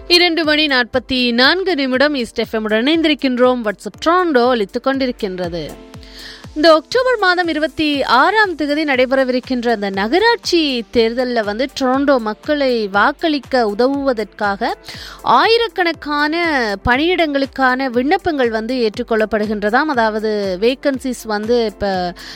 2:44 east எஃப்எம்முடன் இணைந்திருக்கின்றோம். WhatsApp ட்ரோண்டோ ஒலித்துக் கொண்டிருக்கின்றது. இந்த அக்டோபர் மாதம் 26ஆம் தேதி நடைபெறவிருக்கின்ற அந்த நகராட்சி தேர்தலில் டொரண்டோ மக்களை வாக்களிக்க உதவுவதற்காக ஆயிரக்கணக்கான பணியிடங்களுக்கான விண்ணப்பங்கள் ஏற்றுக்கொள்ளப்படுகின்றதாம். அதாவது வேக்கன்சிஸ் இப்போ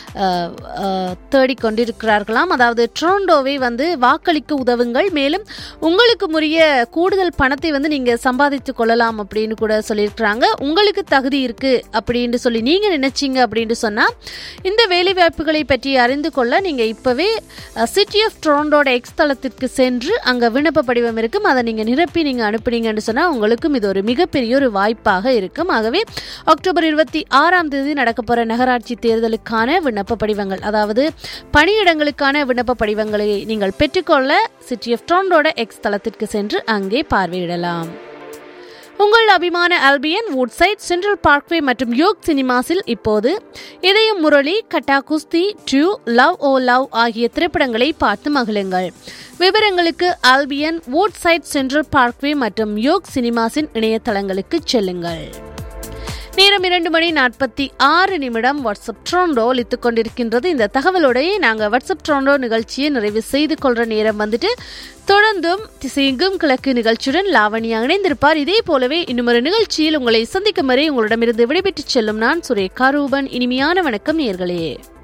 தேடிக்கொண்டிருக்கிறார்களாம். அதாவது டொரண்டோவை வாக்களிக்க உதவுங்கள், மேலும் உங்களுக்கு உரிய கூடுதல் பணத்தை நீங்கள் சம்பாதித்து கொள்ளலாம் அப்படின்னு கூட சொல்லியிருக்கிறாங்க. உங்களுக்கு தகுதி இருக்கு அப்படின்னு சொல்லி நீங்க நினைச்சீங்க அப்படின்னு சொன்னா இந்த வேலை வாய்ப்புகளை பற்றி அறிந்து கொள்ள நீங்க இப்பவே சிட்டி ஆஃப் டொரண்டோட எக்ஸ் தளத்திற்கு சென்று அங்க விண்ணப்ப படிவம் இருக்கும், அதை நீங்க நிரப்பி நீங்க அனுப்புனீங்கன்னு சொன்னா உங்களுக்கும் இது ஒரு மிகப்பெரிய ஒரு வாய்ப்பாக இருக்கும். ஆகவே அக்டோபர் 26ஆம் தேதி நடக்க போற நகராட்சி தேர்தலுக்கான விண்ணப்ப படிவங்கள், அதாவது பணியிடங்களுக்கான விண்ணப்ப படிவங்களை நீங்கள் பெற்றுக்கொள்ள சிட்டி ஆஃப் டொரண்டோட எக்ஸ் தளத்திற்கு சென்று அங்கே பார்வையிடலாம். உங்கள் அபிமான ஆல்பியன், வுட்சைட், சென்ட்ரல் பார்க்வே மற்றும் யோக் சினிமாஸில் இப்போது இதயம் முரளி, கட்டா குஸ்தி 2, லவ் ஓ லவ் ஆகிய திரைப்படங்களை பார்த்து மகிழுங்கள். விவரங்களுக்கு ஆல்பியன், வுட்சைட், சென்ட்ரல் பார்க்வே மற்றும் யோக் சினிமாஸின் இணையதளங்களுக்கு செல்லுங்கள். நேரம் 2:46 வாட்ஸ்அப் ட்ரோண்டோ ஒலித்துக் கொண்டிருக்கின்றது. இந்த தகவலோடையே நாங்கள் வாட்ஸ்அப் ட்ரோண்டோ நிகழ்ச்சியை நிறைவு செய்து கொள்ற நேரம் தொடர்ந்தும் திசையெங்கும் கிழக்கு நிகழ்ச்சியுடன் லாவணியா இணைந்திருப்பார். இதே போலவே இன்னும் ஒரு நிகழ்ச்சியில் உங்களை சந்திக்கும் வரை உங்களிடமிருந்து விடைபெற்றுச் செல்லும் நான் சுரேகா ரூபன். இனிமையான வணக்கம் நேயர்களே.